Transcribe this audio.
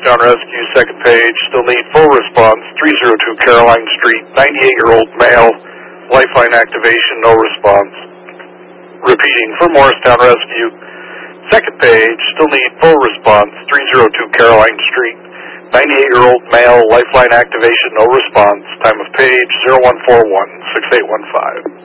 Morristown Rescue, second page, still need full response, 302 Caroline Street, 98-year-old male, lifeline activation, no response. Repeating, for Morristown Rescue, second page, still need full response, 302 Caroline Street, 98-year-old male, lifeline activation, no response, time of page 0141-6815.